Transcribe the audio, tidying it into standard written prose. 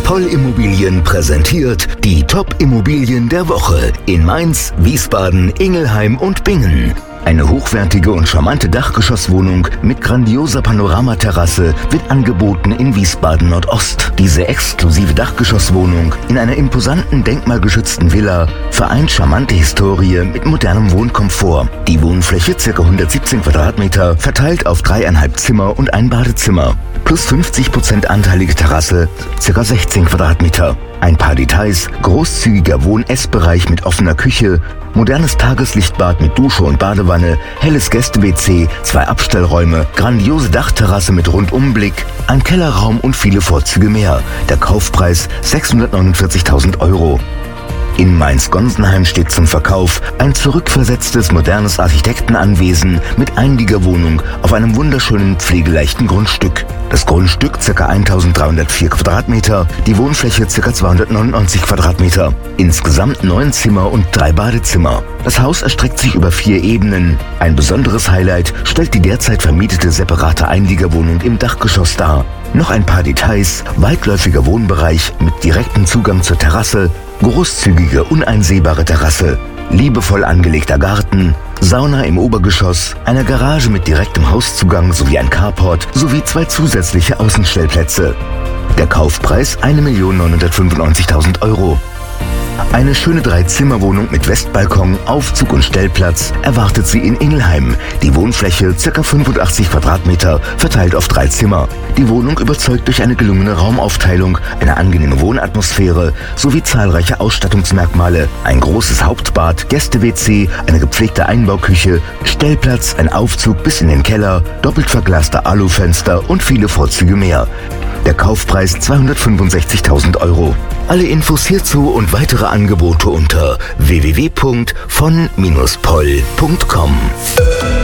Poll Immobilien präsentiert die Top-Immobilien der Woche in Mainz, Wiesbaden, Ingelheim und Bingen. Eine hochwertige und charmante Dachgeschosswohnung mit grandioser Panoramaterrasse wird angeboten in Wiesbaden Nordost. Diese exklusive Dachgeschosswohnung in einer imposanten denkmalgeschützten Villa vereint charmante Historie mit modernem Wohnkomfort. Die Wohnfläche ca. 117 Quadratmeter verteilt auf 3,5 Zimmer und ein Badezimmer. Plus 50% anteilige Terrasse, ca. 16 Quadratmeter. Ein paar Details: großzügiger Wohn-Ess-Bereich mit offener Küche, modernes Tageslichtbad mit Dusche und Badewanne, helles Gäste-WC, 2 Abstellräume, grandiose Dachterrasse mit Rundumblick, ein Kellerraum und viele Vorzüge mehr. Der Kaufpreis 649.000 €. In Mainz-Gonsenheim steht zum Verkauf ein zurückversetztes modernes Architektenanwesen mit Einliegerwohnung auf einem wunderschönen pflegeleichten Grundstück. Das Grundstück ca. 1.304 Quadratmeter, die Wohnfläche ca. 299 Quadratmeter. Insgesamt 9 Zimmer und 3 Badezimmer. Das Haus erstreckt sich über 4 Ebenen. Ein besonderes Highlight stellt die derzeit vermietete separate Einliegerwohnung im Dachgeschoss dar. Noch ein paar Details: weitläufiger Wohnbereich mit direktem Zugang zur Terrasse, großzügige, uneinsehbare Terrasse, liebevoll angelegter Garten, Sauna im Obergeschoss, eine Garage mit direktem Hauszugang sowie ein Carport sowie 2 zusätzliche Außenstellplätze. Der Kaufpreis 1.995.000 €. Eine schöne 3-Zimmer-Wohnung mit Westbalkon, Aufzug und Stellplatz erwartet Sie in Ingelheim. Die Wohnfläche ca. 85 Quadratmeter, verteilt auf 3 Zimmer. Die Wohnung überzeugt durch eine gelungene Raumaufteilung, eine angenehme Wohnatmosphäre sowie zahlreiche Ausstattungsmerkmale. Ein großes Hauptbad, Gäste-WC, eine gepflegte Einbauküche, Stellplatz, ein Aufzug bis in den Keller, doppelt verglaste Alufenster und viele Vorzüge mehr. Der Kaufpreis 265.000 €. Alle Infos hierzu und weitere Angebote unter www.von-poll.com.